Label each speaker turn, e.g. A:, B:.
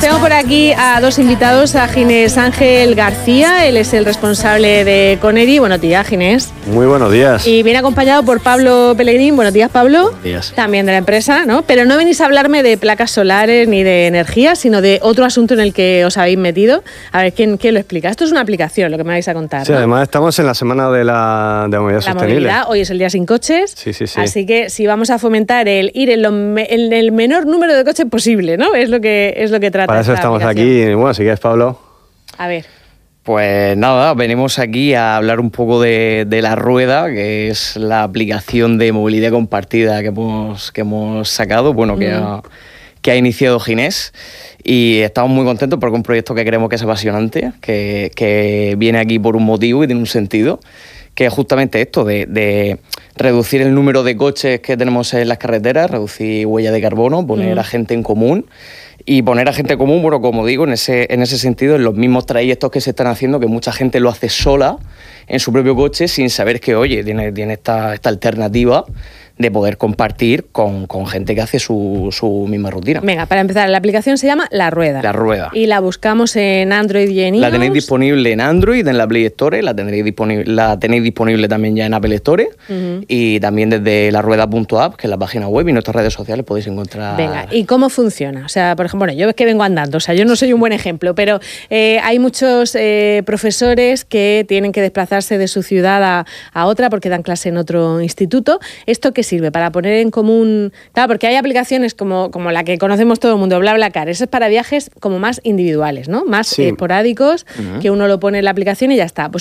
A: tengo por aquí a dos invitados, a Ginés Ángel García, él es el responsable de Coneri. Buenos días, Ginés.
B: Muy buenos días.
A: Y viene acompañado por Pablo Pellegrín. Buenos días, Pablo.
B: Buenos días.
A: También de la empresa, ¿no? Pero no venís a hablarme de placas solares ni de energía, sino de otro asunto en el que os habéis metido. A ver, ¿quién lo explica? Esto es una aplicación, lo que me vais a contar,
B: Sí,
A: ¿no?
B: Además estamos en la semana de la movilidad sostenible.
A: Movilidad, hoy es el día sin coches.
B: Sí.
A: Así que si vamos a fomentar el ir en el menor número de coches posible, ¿no? Es lo que trata.
B: Para eso estamos aquí. Bueno, si quieres, Pablo.
A: A ver.
C: Pues nada, venimos aquí a hablar un poco de La Rueda, que es la aplicación de movilidad compartida que hemos sacado, bueno, que ha iniciado Ginés. Y estamos muy contentos porque es un proyecto que creemos que es apasionante, que viene aquí por un motivo y tiene un sentido, que es justamente esto, de reducir el número de coches que tenemos en las carreteras, reducir huella de carbono, poner a gente en común. Y poner a gente común, bueno, como digo, en ese sentido, en los mismos trayectos que se están haciendo, que mucha gente lo hace sola en su propio coche sin saber que, oye, tiene esta alternativa de poder compartir con gente que hace su misma rutina.
A: Venga, para empezar, la aplicación se llama La Rueda.
C: La Rueda.
A: Y la buscamos en Android y en iOS.
C: La tenéis disponible en Android, en la Play Store, la tenéis disponible también ya en Apple Store, y también desde larueda.app, que es la página web, y nuestras redes sociales podéis encontrar.
A: Venga, ¿y cómo funciona? O sea, por ejemplo, bueno, yo es que vengo andando, o sea, yo no soy un buen ejemplo, pero hay muchos profesores que tienen que desplazarse de su ciudad a otra porque dan clase en otro instituto. ¿Esto qué sirve? Para poner en común... Claro, porque hay aplicaciones como la que conocemos todo el mundo, BlaBlaCar. Eso es para viajes como más individuales, ¿no? Más esporádicos, que uno lo pone en la aplicación y ya está. Pues